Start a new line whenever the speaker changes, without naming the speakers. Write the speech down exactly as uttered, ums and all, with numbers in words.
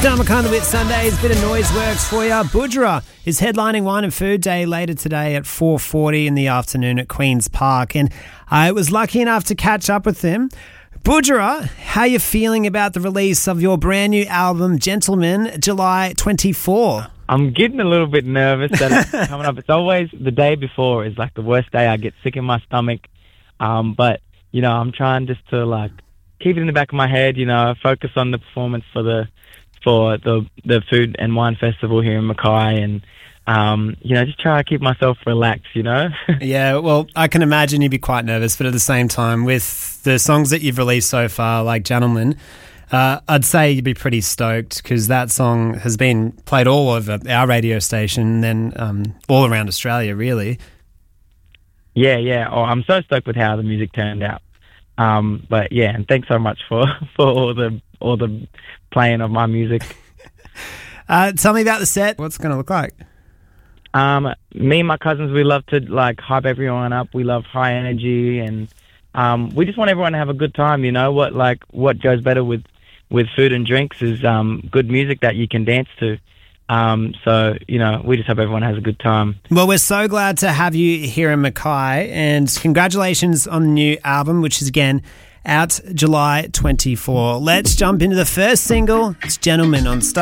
Star McConnell with Sundays, bit of noise works for you. Budra is headlining Wine and Food Day later today at four forty in the afternoon at Queen's Park, and I was lucky enough to catch up with them. Budra, how you feeling about the release of your brand new album, Gentleman, July twenty-fourth?
I'm getting a little bit nervous that it's coming up. It's always the day before is like the worst day. I get sick in my stomach. Um, but, you know, I'm trying just to like keep it in the back of my head, you know, focus on the performance for the for the the Food and Wine Festival here in Mackay, and um, you know, just try to keep myself relaxed, you know.
Yeah, well, I can imagine you'd be quite nervous, but at the same time, with the songs that you've released so far, like Gentleman, uh, I'd say you'd be pretty stoked because that song has been played all over our radio station, and then um, all around Australia, really.
Yeah, yeah. Oh, I'm so stoked with how the music turned out. Um, but yeah, and thanks so much for, for all the all the playing of my music.
uh, tell me about the set. What's it going to look like?
Um, me and my cousins, we love to like hype everyone up. We love high energy, and um, we just want everyone to have a good time. You know what? Like what goes better with with food and drinks is um, good music that you can dance to. Um, so, you know, we just hope everyone has a good time.
Well, we're so glad to have you here in Mackay, and congratulations on the new album, which is, again, out July twenty-fourth. Let's jump into the first single. It's Gentleman on Star.